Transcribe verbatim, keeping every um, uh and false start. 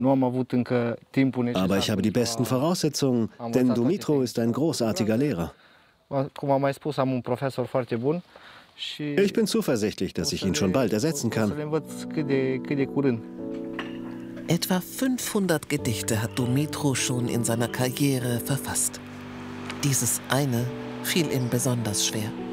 Aber ich habe die besten Voraussetzungen, denn Dumitru ist ein großartiger Lehrer. Ich bin zuversichtlich, dass ich ihn schon bald ersetzen kann. Etwa fünfhundert Gedichte hat Dumitru schon in seiner Karriere verfasst. Dieses eine fiel ihm besonders schwer.